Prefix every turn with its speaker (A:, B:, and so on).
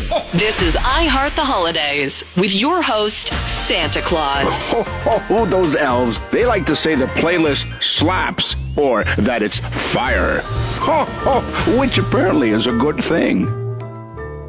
A: This is I Heart the Holidays with your host, Santa Claus.
B: Oh, those elves. They like to say the playlist slaps or that it's fire. Which apparently is a good thing.